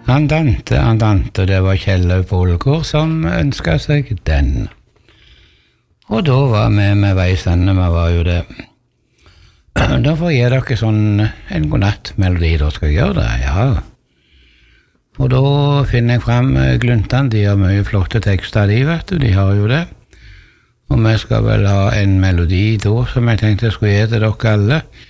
Andante, det var Kjellaug Polgård som ønsket seg den. Og da var vi med veisende, vi var jo det. Da får jeg dere sånn en godnattmelodi, da skal jeg gjøre det, ja. Og da finner jeg frem Gluntan, de har mye flotte tekster, de har jo det. Og vi skal vel ha en melodi da, som jeg tenkte jeg skulle gi til dere alle.